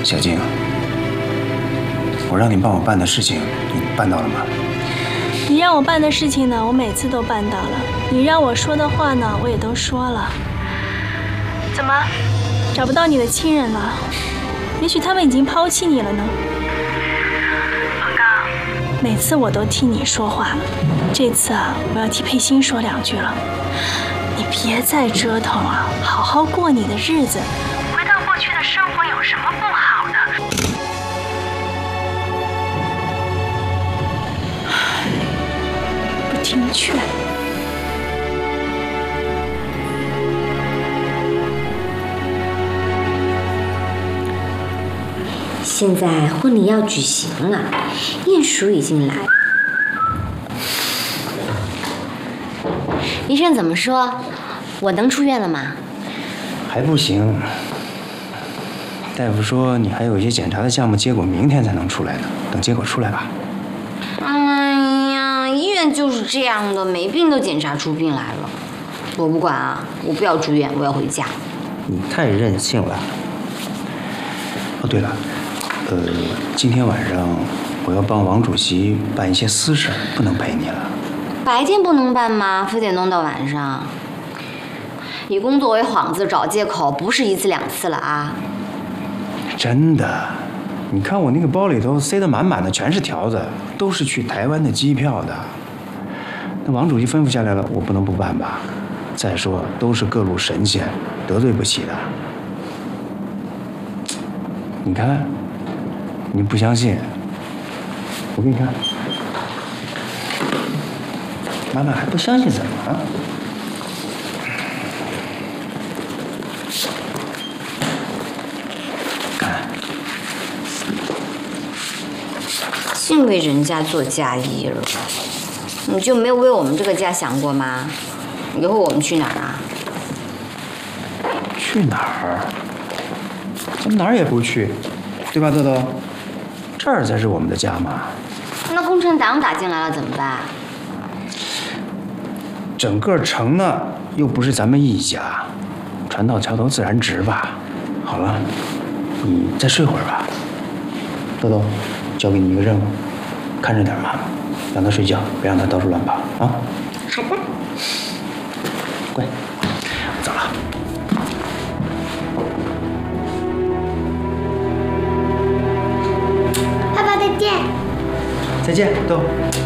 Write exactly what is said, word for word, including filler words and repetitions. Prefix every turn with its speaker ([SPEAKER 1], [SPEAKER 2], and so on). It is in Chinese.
[SPEAKER 1] 小静，我让你帮我办的事情，你办到了吗？
[SPEAKER 2] 你让我办的事情呢，我每次都办到了；你让我说的话呢，我也都说了。怎么，找不到你的亲人了？也许他们已经抛弃你了呢。老高，每次我都替你说话，这次啊，我要替佩欣说两句了。你别再折腾了，好好过你的日子。回到过去的生活有什么不好的？不听劝。
[SPEAKER 3] 现在婚礼要举行了，鼹鼠已经来。医生怎么说？我能出院了吗？
[SPEAKER 1] 还不行，大夫说你还有一些检查的项目，结果明天才能出来呢。等结果出来吧。
[SPEAKER 3] 哎呀，医院就是这样的，每病都检查出病来了。我不管啊，我不要住院，我要回家。
[SPEAKER 1] 你太任性了。哦，对了，呃，今天晚上我要帮王主席办一些私事，不能陪你了。
[SPEAKER 3] 白天不能办吗？非得弄到晚上？以工作为幌子找借口，不是一次两次了啊！
[SPEAKER 1] 真的，你看我那个包里头塞得满满的，全是条子，都是去台湾的机票的。那王主席吩咐下来了，我不能不办吧？再说都是各路神仙，得罪不起的。你看，你不相信，我给你看。妈妈还不相信怎么啊？看，
[SPEAKER 3] 净为人家做嫁衣了，你就没有为我们这个家想过吗？以后我们去哪儿啊？
[SPEAKER 1] 去哪儿？咱们哪儿也不去，对吧，豆豆？这儿才是我们的家嘛。
[SPEAKER 3] 那共产党打进来了怎么办？
[SPEAKER 1] 整个城呢，又不是咱们一家，船到桥头自然直吧。好了，你再睡会儿吧。豆豆，交给你一个任务，看着点妈妈，让她睡觉，别让她到处乱跑啊。
[SPEAKER 3] 好的。
[SPEAKER 1] 乖，我走了。
[SPEAKER 4] 爸爸再见。
[SPEAKER 1] 再见，豆。